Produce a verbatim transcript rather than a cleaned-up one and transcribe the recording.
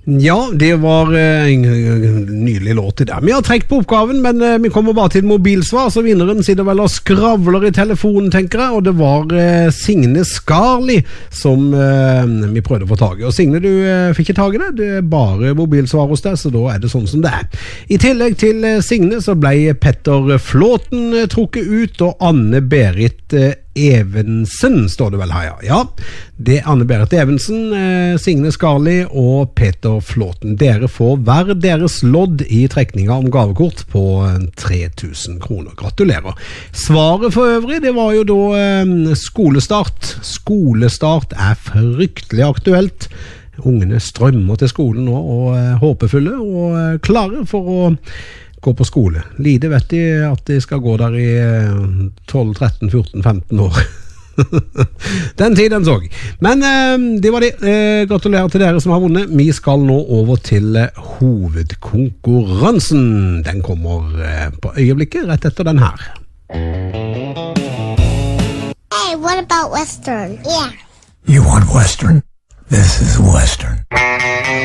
Ja, det var en nylig låt til det. Vi har trekt på oppgaven, men vi kommer bare til mobilsvar, så vinneren sitter vel og skravler i telefonen, tenker jeg, og det var Signe Skarli som vi prøvde å få tag i. Og Signe, du fikk ikke tag i det, det er bare mobilsvar hos deg, så da er det sånn som det er. I tillegg til Signe så ble Petter Flåten trukket ut, og Anne-Berit Evensen, står det vel her, ja. Ja, det er Anne-Berit Evensen, Signe Skarli og Peter Flåten. Dere får hver deres lodd i trekninga om gavekort på tre tusen kroner. Gratulerer. Svaret for øvrig, det var jo da skolestart. Skolestart er fryktelig aktuelt. Ungene strømmer til skolen nå og er håpefulle og klare for å gå på skole. Lite vet de at de skal gå der i tolv, tretten, fjorten, femten år. Den tiden så. Men eh, det var det. Eh, gratulerer til dere som har vunnet. Vi skal nå over til eh, hovedkonkurransen. Den kommer eh, på øyeblikket rett etter den her. Hey, what about Western? Yeah. You want Western? This is Western.